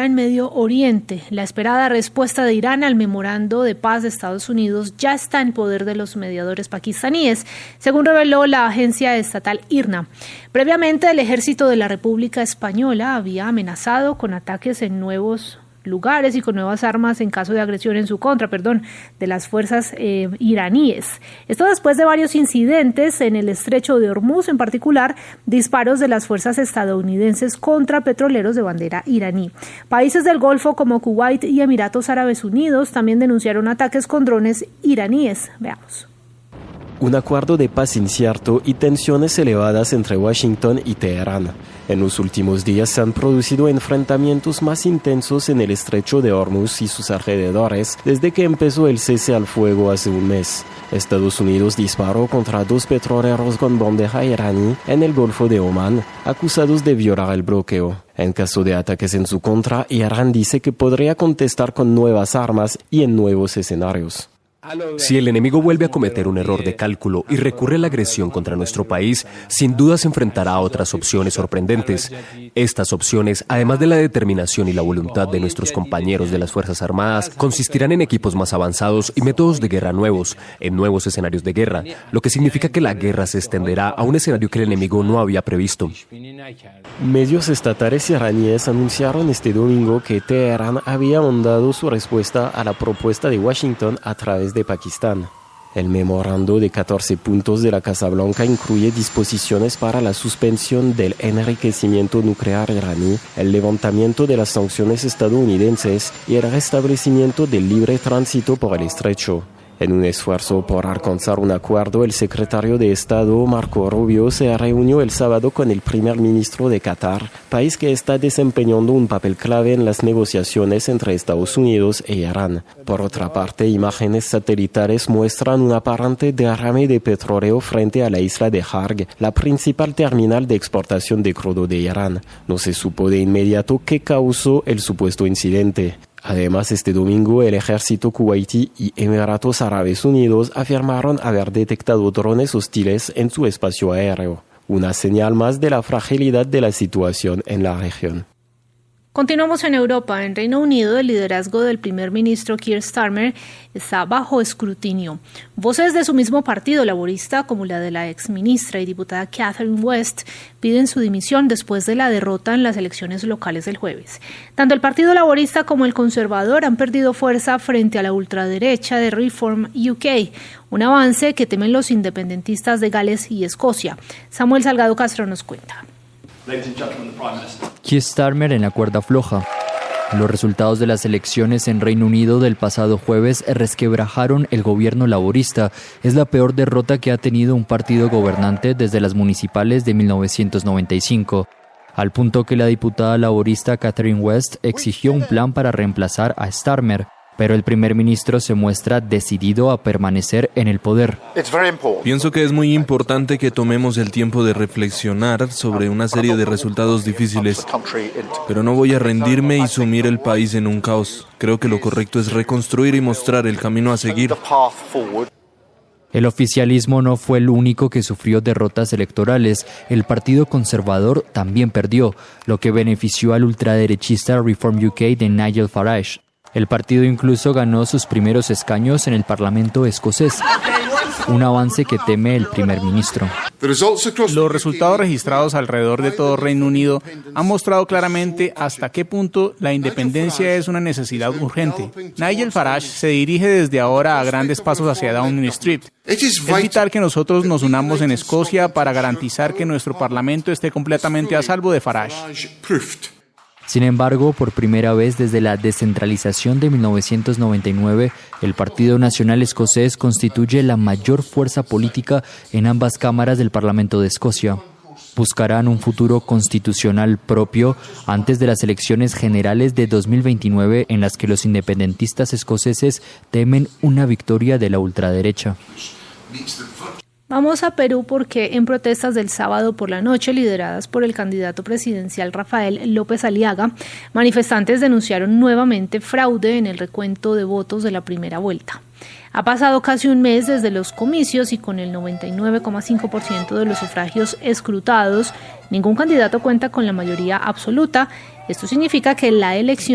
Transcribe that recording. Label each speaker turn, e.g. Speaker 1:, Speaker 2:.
Speaker 1: en Medio Oriente. La esperada respuesta de Irán al memorando de paz de Estados Unidos ya está en poder de los mediadores pakistaníes, según reveló la agencia estatal IRNA. Previamente, el ejército de la República Española había amenazado con ataques en nuevos lugares y con nuevas armas en caso de agresión en su contra, de las fuerzas iraníes. Esto después de varios incidentes en el estrecho de Hormuz, en particular disparos de las fuerzas estadounidenses contra petroleros de bandera iraní. Países del Golfo como Kuwait y Emiratos Árabes Unidos también denunciaron ataques con drones iraníes. Veamos.
Speaker 2: Un acuerdo de paz incierto y tensiones elevadas entre Washington y Teherán. En los últimos días se han producido enfrentamientos más intensos en el estrecho de Hormuz y sus alrededores desde que empezó el cese al fuego hace un mes. Estados Unidos disparó contra 2 petroleros con bandera iraní en el Golfo de Omán, acusados de violar el bloqueo. En caso de ataques en su contra, Irán dice que podría contestar con nuevas armas y en nuevos escenarios.
Speaker 3: Si el enemigo vuelve a cometer un error de cálculo y recurre a la agresión contra nuestro país, sin duda se enfrentará a otras opciones sorprendentes. Estas opciones, además de la determinación y la voluntad de nuestros compañeros de las Fuerzas Armadas, consistirán en equipos más avanzados y métodos de guerra nuevos, en nuevos escenarios de guerra, lo que significa que la guerra se extenderá a un escenario que el enemigo no había previsto.
Speaker 2: Medios estatales iraníes anunciaron este domingo que Teherán había mandado su respuesta a la propuesta de Washington a través de Pakistán. El memorando de 14 puntos de la Casa Blanca incluye disposiciones para la suspensión del enriquecimiento nuclear iraní, el levantamiento de las sanciones estadounidenses y el restablecimiento del libre tránsito por el estrecho. En un esfuerzo por alcanzar un acuerdo, el secretario de Estado, Marco Rubio, se reunió el sábado con el primer ministro de Qatar, país que está desempeñando un papel clave en las negociaciones entre Estados Unidos e Irán. Por otra parte, imágenes satelitales muestran un aparente derrame de petróleo frente a la isla de Harg, la principal terminal de exportación de crudo de Irán. No se supo de inmediato qué causó el supuesto incidente. Además, este domingo el ejército kuwaití y Emiratos Árabes Unidos afirmaron haber detectado drones hostiles en su espacio aéreo, una señal más de la fragilidad de la situación en la región.
Speaker 1: Continuamos en Europa. En Reino Unido, el liderazgo del primer ministro Keir Starmer está bajo escrutinio. Voces de su mismo partido laborista, como la de la exministra y diputada Catherine West, piden su dimisión después de la derrota en las elecciones locales del jueves. Tanto el partido laborista como el conservador han perdido fuerza frente a la ultraderecha de Reform UK, un avance que temen los independentistas de Gales y Escocia. Samuel Salgado Castro nos cuenta.
Speaker 4: Keir Starmer en la cuerda floja. Los resultados de las elecciones en Reino Unido del pasado jueves resquebrajaron el gobierno laborista. Es la peor derrota que ha tenido un partido gobernante desde las municipales de 1995. Al punto que la diputada laborista Catherine West exigió un plan para reemplazar a Starmer. Pero el primer ministro se muestra decidido a permanecer en el poder.
Speaker 5: Pienso que es muy importante que tomemos el tiempo de reflexionar sobre una serie de resultados difíciles, pero no voy a rendirme y sumir el país en un caos. Creo que lo correcto es reconstruir y mostrar el camino a seguir.
Speaker 4: El oficialismo no fue el único que sufrió derrotas electorales. El Partido Conservador también perdió, lo que benefició al ultraderechista Reform UK de Nigel Farage. El partido incluso ganó sus primeros escaños en el Parlamento escocés, un avance que teme el primer ministro.
Speaker 6: Los resultados registrados alrededor de todo Reino Unido han mostrado claramente hasta qué punto la independencia es una necesidad urgente. Nigel Farage se dirige desde ahora a grandes pasos hacia Downing Street. Es vital que nosotros nos unamos en Escocia para garantizar que nuestro Parlamento esté completamente a salvo de Farage.
Speaker 4: Sin embargo, por primera vez desde la descentralización de 1999, el Partido Nacional Escocés constituye la mayor fuerza política en ambas cámaras del Parlamento de Escocia. Buscarán un futuro constitucional propio antes de las elecciones generales de 2029, en las que los independentistas escoceses temen una victoria de la ultraderecha.
Speaker 1: Vamos a Perú porque en protestas del sábado por la noche, lideradas por el candidato presidencial Rafael López Aliaga, manifestantes denunciaron nuevamente fraude en el recuento de votos de la primera vuelta. Ha pasado casi un mes desde los comicios y con el 99,5% de los sufragios escrutados, ningún candidato cuenta con la mayoría absoluta. Esto significa que la elección